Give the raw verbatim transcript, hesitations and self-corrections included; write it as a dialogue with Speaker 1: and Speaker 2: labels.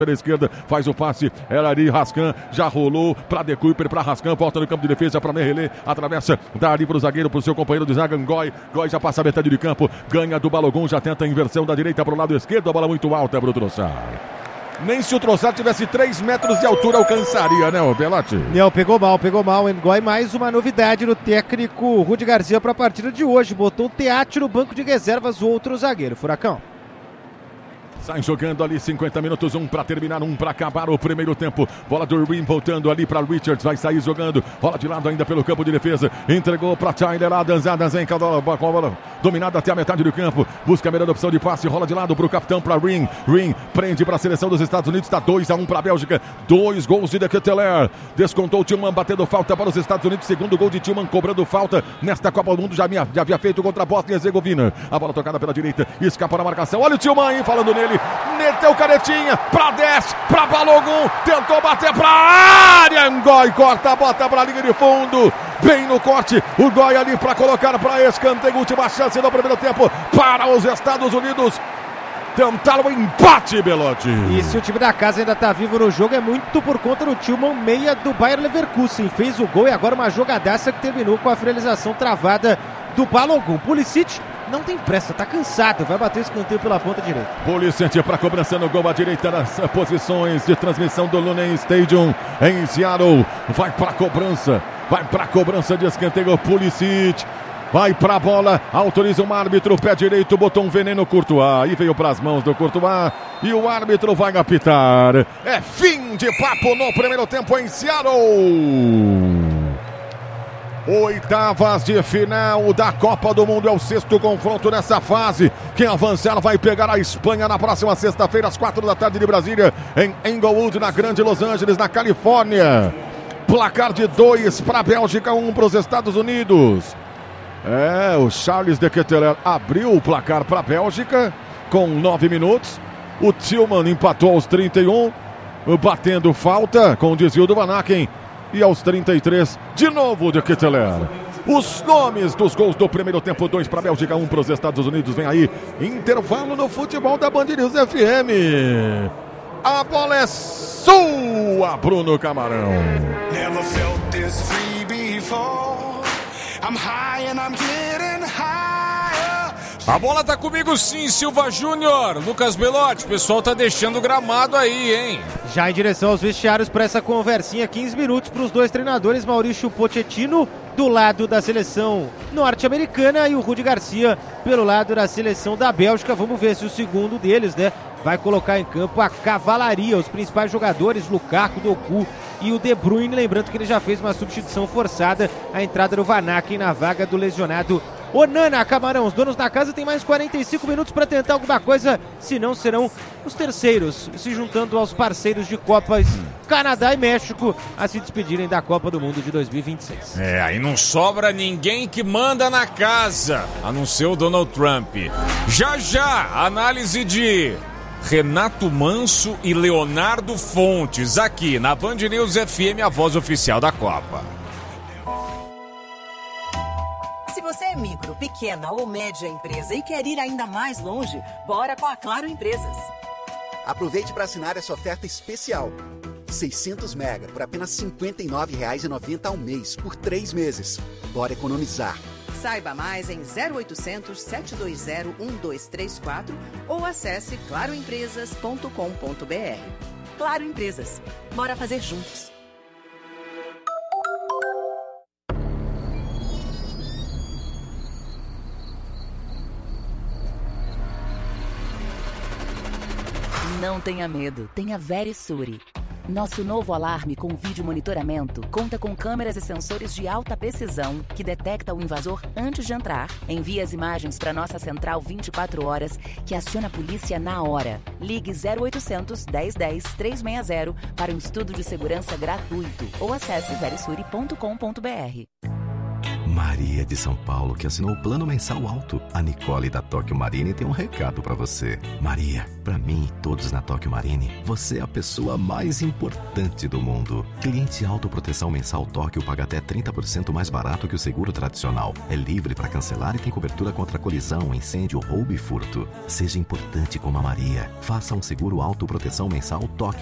Speaker 1: pela esquerda, faz o passe, era ali, Rascan, já rolou para De Cuyper, para Rascan, volta no campo de defesa para Merrelê, atravessa, dá ali para o zagueiro, para o seu companheiro de zaga, Ngoy, Ngoy já passa a metade de campo, ganha do Balogun, já tenta a inversão da direita para o lado esquerdo, a bola muito alta para o Trossard. Nem se o Trossard tivesse três metros de altura alcançaria, né, o Belotti?
Speaker 2: Não, pegou mal, pegou mal. Ngoy, mais uma novidade no técnico Rudi Garcia para a partida de hoje. Botou o Teati no banco de reservas, o outro zagueiro. Furacão.
Speaker 1: Sai jogando ali cinquenta minutos, um para terminar, um para acabar o primeiro tempo. Bola do Rim voltando ali para Richards, vai sair jogando. Bola de lado ainda pelo campo de defesa. Entregou para Tyler Adams, Adams em cada bola dominada até a metade do campo. Busca a melhor opção de passe, rola de lado para o capitão, para Rim. Rim prende para a seleção dos Estados Unidos, está dois a um para a Bélgica. Dois gols de De Ketelaere. Descontou o Tillman, batendo falta para os Estados Unidos. Segundo gol de Tillman, cobrando falta nesta Copa do Mundo. Já, minha, já havia feito contra a Bósnia e Herzegovina. A bola tocada pela direita, escapa na marcação. Olha o Tillman aí falando nele. Meteu caretinha, pra dez, pra Balogun, tentou bater pra área, Ngoy corta, bota pra linha de fundo, bem no corte, o Ngoy ali pra colocar pra escanteio, última chance do primeiro tempo para os Estados Unidos. Tentaram o empate, Belotti.
Speaker 2: E se o time da casa ainda tá vivo no jogo, é muito por conta do Tillman, meia do Bayer Leverkusen. Fez o gol e agora uma jogadaça que terminou com a finalização travada do Balogun. Pulisic não tem pressa, tá cansado, vai bater o escanteio pela ponta direita.
Speaker 1: Pulisic para cobrança no gol à direita das posições de transmissão do Lunen Stadium em Seattle. Vai para cobrança, vai para cobrança de escanteio, Pulisic. Vai pra bola, autoriza um árbitro, pé direito, botou um veneno Courtois, e veio pras mãos do Courtois, e o árbitro vai apitar. É fim de papo no primeiro tempo em Seattle. Oitavas de final da Copa do Mundo, é o sexto confronto nessa fase. Quem avançar vai pegar a Espanha na próxima sexta-feira, às quatro da tarde de Brasília, em Englewood, na Grande Los Angeles, na Califórnia. Placar de dois para a Bélgica, um para os Estados Unidos. É, o Charles De Ketelaere abriu o placar para a Bélgica com nove minutos. O Tillman empatou aos trinta e um, batendo falta com o desvio do Van Aken. E aos trinta e três, de novo De Ketelaere. Os nomes dos gols do primeiro tempo, dois para a Bélgica, um para os Estados Unidos. Vem aí, intervalo no futebol da Band News F M. A bola é sua, Bruno Camarão.
Speaker 3: Never felt this free before. I'm high and I'm getting higher.
Speaker 4: A bola tá comigo sim, Silva Júnior. Lucas Belotti, o pessoal tá deixando o gramado aí, hein?
Speaker 2: Já em direção aos vestiários para essa conversinha, quinze minutos para os dois treinadores, Maurício Pochettino do lado da seleção norte-americana e o Rudi Garcia pelo lado da seleção da Bélgica. Vamos ver se o segundo deles, né, vai colocar em campo a cavalaria, os principais jogadores, Lukaku, Doku e o De Bruyne. Lembrando que ele já fez uma substituição forçada, a entrada do Van Aken na vaga do lesionado Onana. Camarão, os donos da casa têm mais quarenta e cinco minutos para tentar alguma coisa, senão serão os terceiros, se juntando aos parceiros de Copas Canadá e México, a se despedirem da Copa do Mundo de dois mil e vinte e seis.
Speaker 4: É, aí não sobra ninguém que manda na casa, a não ser o Donald Trump. Já já, análise de Renato Manso e Leonardo Fontes, aqui na Band News F M, a voz oficial da Copa.
Speaker 5: Se você é micro, pequena ou média empresa e quer ir ainda mais longe, bora com a Claro Empresas.
Speaker 6: Aproveite para assinar essa oferta especial. seiscentos mega por apenas cinquenta e nove reais e noventa centavos ao mês, por três meses. Bora economizar.
Speaker 5: Saiba mais em zero oitocentos, sete dois zero, um dois três quatro ou acesse claro empresas ponto com ponto b r. Claro Empresas. Bora fazer juntos.
Speaker 7: Não tenha medo, tenha Verisure. Nosso novo alarme com vídeo monitoramento conta com câmeras e sensores de alta precisão que detecta o invasor antes de entrar, envia as imagens para nossa central vinte e quatro horas, que aciona a polícia na hora. Ligue zero oitocentos, dez dez, trezentos e sessenta para um estudo de segurança gratuito ou acesse verisure ponto com ponto b r.
Speaker 8: Maria de São Paulo, que assinou o plano mensal alto. A Nicole da Tóquio Marine tem um recado pra você. Maria, pra mim e todos na Tóquio Marine, você é a pessoa mais importante do mundo. Cliente autoproteção mensal Tóquio paga até trinta por cento mais barato que o seguro tradicional. É livre para cancelar e tem cobertura contra colisão, incêndio, roubo e furto. Seja importante como a Maria. Faça um seguro autoproteção mensal Tóquio